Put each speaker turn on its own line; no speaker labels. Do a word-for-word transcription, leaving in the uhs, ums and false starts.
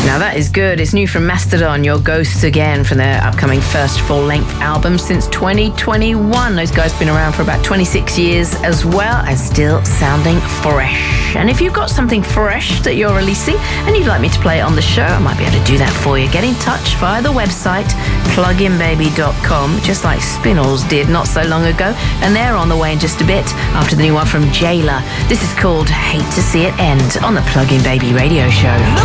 Now that is good. It's new from Mastodon, Your Ghosts Again, from their upcoming first full-length album since twenty twenty-one. Those guys have been around for about twenty-six years as well, and still sounding fresh. And if you've got something fresh that you're releasing and you'd like me to play it on the show, I might be able to do that for you. Get in touch via the website plug in baby dot com, just like Spinalls did not so long ago, and they're on the way in just a bit after the new one from Jailer. This is called Hate to See It End on the Plug In Baby radio show.